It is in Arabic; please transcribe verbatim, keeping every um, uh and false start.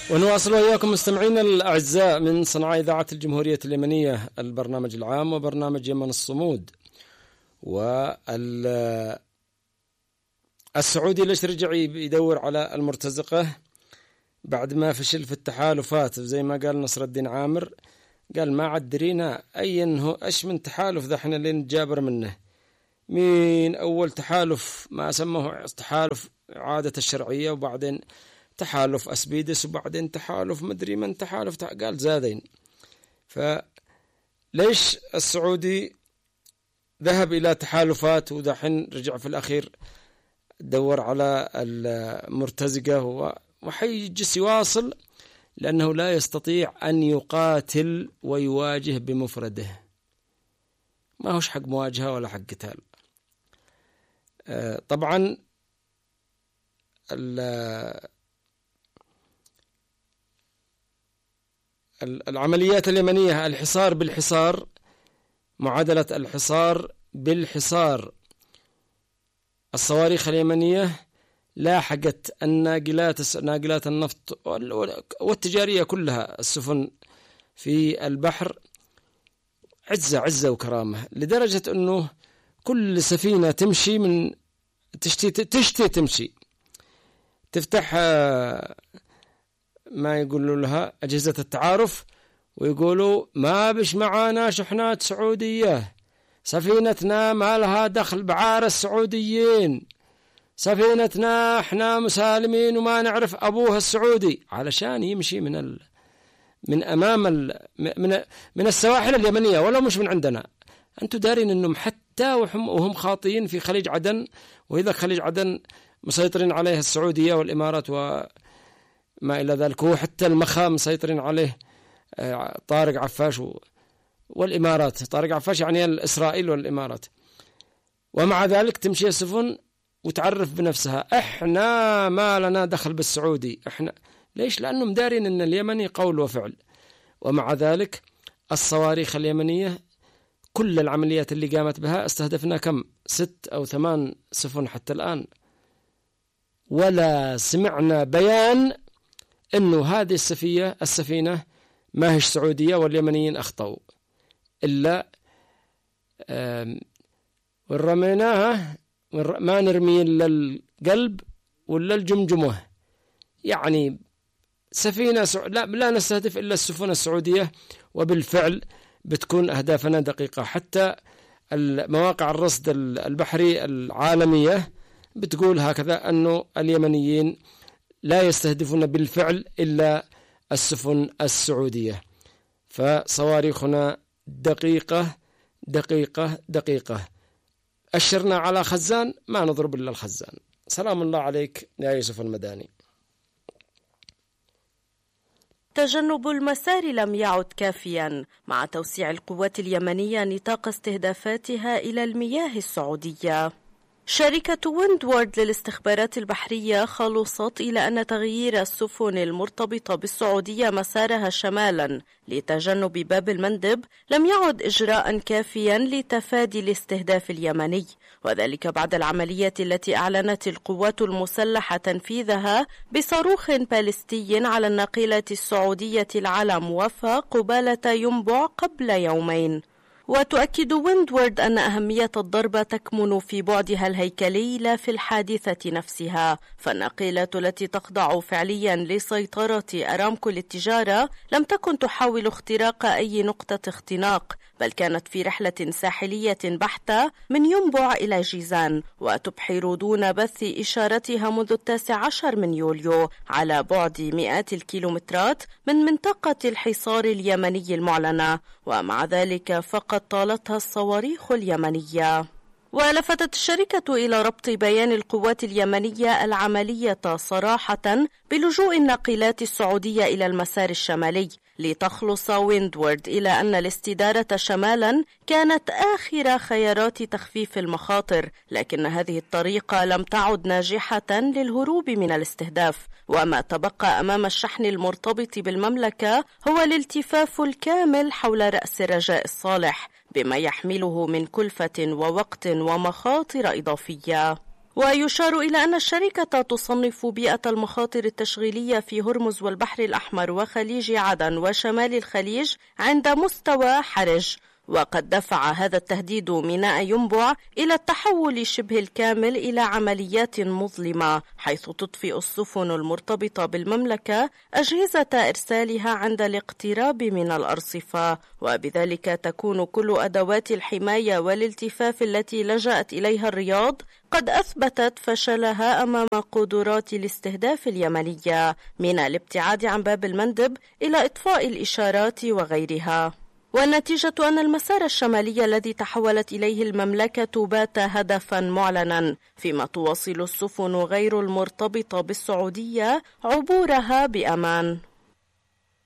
ونواصل وإياكم مستمعينا الأعزاء من صنعاء إذاعة الجمهورية اليمنية، البرنامج العام وبرنامج يمن الصمود. والسعودي ليش رجع يدور على المرتزقة بعد ما فشل في التحالفات؟ زي ما قال نصر الدين عامر، قال ما عاد درينا أي هو أش من تحالف ذا احنا اللي نتجابر منه. من أول تحالف ما سموه تحالف عادة الشرعية، وبعدين تحالف أسبيدس، وبعدين تحالف مدري من تحالف تح... قال زادين. فليش السعودي ذهب إلى تحالفات ودحين رجع في الأخير دور على المرتزقة وحيجس يواصل؟ لأنه لا يستطيع أن يقاتل ويواجه بمفرده، ما هوش حق مواجهة ولا حق قتال. طبعا العمليات اليمنية الحصار بالحصار، معادلة الحصار بالحصار. الصواريخ اليمنية لاحقت الناقلات ناقلات النفط والتجارية كلها، السفن في البحر عزة عزة وكرامة، لدرجة أنه كل سفينة تمشي من تشتي تشتي تمشي تفتح ما يقولوا لها أجهزة التعارف ويقولوا ما بش معانا شحنات سعودية، سفينتنا ما لها دخل بعار السعوديين، سفينتنا احنا مسالمين وما نعرف أبوها السعودي، علشان يمشي من ال... من أمام ال... من من السواحل اليمنية ولا مش من عندنا. أنتوا دارين أنهم حتى وهم, وهم خاطئين في خليج عدن، وإذا خليج عدن مسيطرين عليها السعودية والإمارات وما إلى ذلك، وحتى المخا مسيطرين عليه طارق عفاش و... والإمارات. طارق عفاش يعني إسرائيل والإمارات. ومع ذلك تمشي السفن وتعرف بنفسها احنا ما لنا دخل بالسعودي. احنا ليش؟ لأنهم دارين ان اليمني قول وفعل. ومع ذلك الصواريخ اليمنية كل العمليات اللي قامت بها استهدفنا كم ست او ثمان سفن حتى الآن، ولا سمعنا بيان انه هذه السفينة السفينة ما هيش سعودية واليمنيين اخطأوا، الا ورميناها ما نرمي إلا القلب ولا الجمجمة. يعني سفينة سع... لا لا نستهدف إلا السفن السعودية، وبالفعل بتكون أهدافنا دقيقة. حتى المواقع الرصد البحري العالمية بتقول هكذا، أنه اليمنيين لا يستهدفون بالفعل إلا السفن السعودية. فصواريخنا دقيقة دقيقة دقيقة. أشرنا على خزان ما نضرب إلا الخزان. سلام الله عليك يا يوسف المداني. تجنب المسار لم يعد كافيا مع توسيع القوات اليمنية نطاق استهدافاتها إلى المياه السعودية. شركة ويندوارد للاستخبارات البحرية خلصت إلى أن تغيير السفن المرتبطة بالسعودية مسارها شمالا لتجنب باب المندب لم يعد إجراء كافيا لتفادي الاستهداف اليمني، وذلك بعد العملية التي أعلنت القوات المسلحة تنفيذها بصاروخ باليستي على الناقلة السعودية العلم وفا قبالة ينبع قبل يومين. وتؤكد ويندوارد أن أهمية الضربة تكمن في بعدها الهيكلي لا في الحادثة نفسها، فالناقلة التي تخضع فعليا لسيطرة أرامكو للتجارة لم تكن تحاول اختراق أي نقطة اختناق، بل كانت في رحلة ساحلية بحتة من ينبع إلى جيزان، وتبحر دون بث إشارتها منذ التاسع عشر من يوليو على بعد مئات الكيلومترات من منطقة الحصار اليمني المعلنة، ومع ذلك فقد طالتها الصواريخ اليمنية. ولفتت الشركة إلى ربط بيان القوات اليمنية العملية صراحة بلجوء الناقلات السعودية إلى المسار الشمالي، لتخلص ويندوارد إلى أن الاستدارة شمالا كانت آخر خيارات تخفيف المخاطر، لكن هذه الطريقة لم تعد ناجحة للهروب من الاستهداف، وما تبقى أمام الشحن المرتبط بالمملكة هو الالتفاف الكامل حول رأس رجاء الصالح بما يحمله من كلفة ووقت ومخاطر إضافية. ويشار إلى أن الشركة تصنف بيئة المخاطر التشغيلية في هرمز والبحر الأحمر وخليج عدن وشمال الخليج عند مستوى حرج، وقد دفع هذا التهديد ميناء ينبع إلى التحول شبه الكامل إلى عمليات مظلمة، حيث تطفئ السفن المرتبطة بالمملكة أجهزة إرسالها عند الاقتراب من الأرصفة، وبذلك تكون كل أدوات الحماية والالتفاف التي لجأت إليها الرياض قد أثبتت فشلها أمام قدرات الاستهداف اليمنية، من الابتعاد عن باب المندب إلى إطفاء الإشارات وغيرها. والنتيجة أن المسار الشمالي الذي تحولت إليه المملكة بات هدفا معلنا، فيما تواصل السفن غير المرتبطة بالسعودية عبورها بأمان.